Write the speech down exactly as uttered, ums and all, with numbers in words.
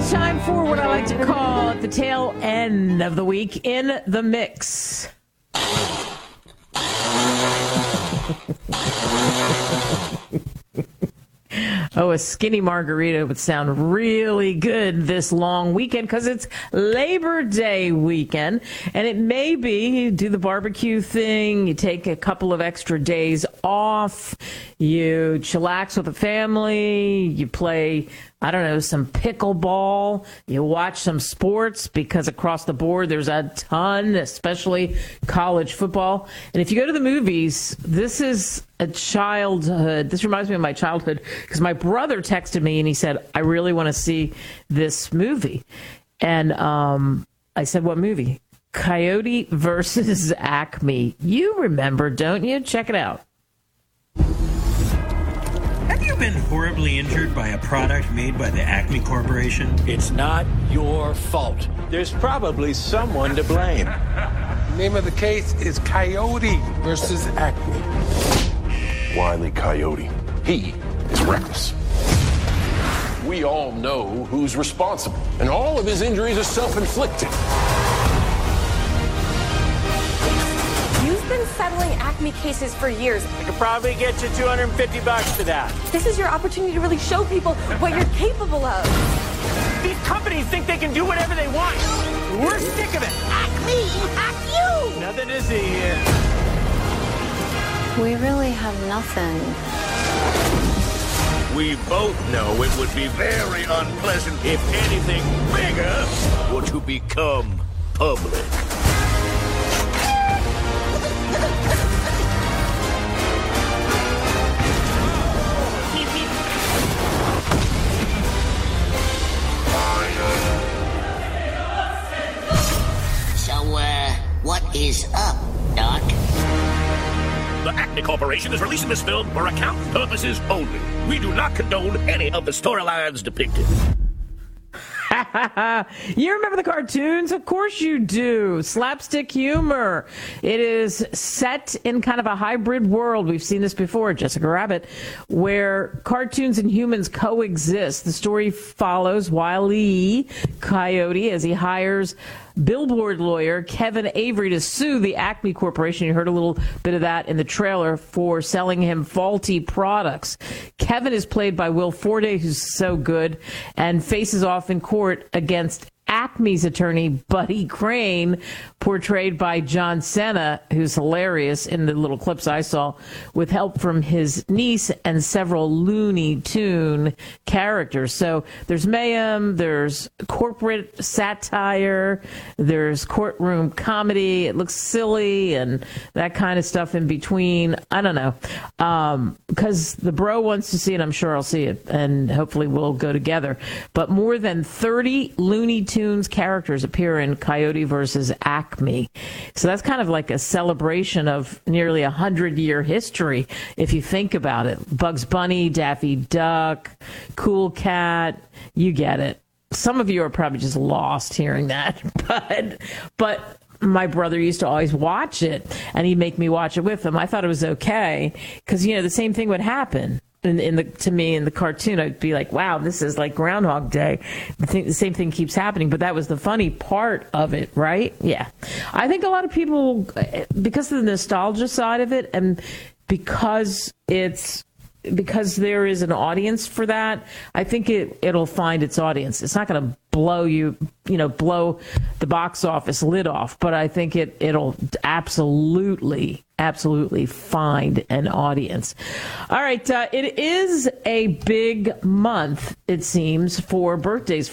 Time for what I like to call the tail end of the week in the mix. Oh, a skinny margarita would sound really good this long weekend because it's Labor Day weekend. And it may be you do the barbecue thing, you take a couple of extra days off, you chillax with the family, you play, I don't know, some pickleball, you watch some sports because across the board there's a ton, especially college football. And if you go to the movies, this is a childhood. This reminds me of my childhood because my brother texted me and he said, I really want to see this movie. And um, I said, what movie? Coyote versus Acme. You remember, don't you? Check it out. Have you been horribly injured by a product made by the Acme Corporation? It's not your fault. There's probably someone to blame. The name of the case is Coyote versus Acme. Wile E. Coyote. He is reckless. We all know who's responsible, and all of his injuries are self-inflicted. You've been settling Acme cases for years. I could probably get you two hundred fifty bucks for that. This is your opportunity to really show people what you're capable of. These companies think they can do whatever they want. We're sick of it. Acme, act you! Nothing to see here. We really have nothing. We both know it would be very unpleasant if anything bigger were to become public. So, uh, what is up, Doc? The Acme Corporation is releasing this film for account purposes only. We do not condone any of the storylines depicted. You remember the cartoons? Of course you do. Slapstick humor. It is set in kind of a hybrid world. We've seen this before, Jessica Rabbit, where cartoons and humans coexist. The story follows Wile E. Coyote as he hires billboard lawyer Kevin Avery to sue the Acme Corporation. You heard a little bit of that in the trailer for selling him faulty products. Kevin is played by Will Forte, who's so good, and faces off in court against Acme's attorney, Buddy Crane, portrayed by John Cena, who's hilarious in the little clips I saw, with help from his niece and several Looney Tune characters. So there's mayhem, there's corporate satire, there's courtroom comedy. It looks silly and that kind of stuff in between. I don't know. Um, because the bro wants to see it, I'm sure I'll see it, and hopefully we'll go together. But more than thirty Looney Tunes characters appear in Coyote versus Acme. So that's kind of like a celebration of nearly a hundred-year history, if you think about it. Bugs Bunny, Daffy Duck, Cool Cat, you get it. Some of you are probably just lost hearing that, but but my brother used to always watch it, and he'd make me watch it with him. I thought it was okay, because, you know, the same thing would happen. In, in the to me in the cartoon, I'd be like, wow, this is like Groundhog Day. The, thing, the same thing keeps happening, but that was the funny part of it, right? Yeah. I think a lot of people, because of the nostalgia side of it, and because it's because there is an audience for that, I think it, it'll find its audience. It's not going to blow you, you know, blow the box office lid off, but I think it, it'll absolutely, absolutely find an audience. All right. Uh, it is a big month, it seems, for birthdays.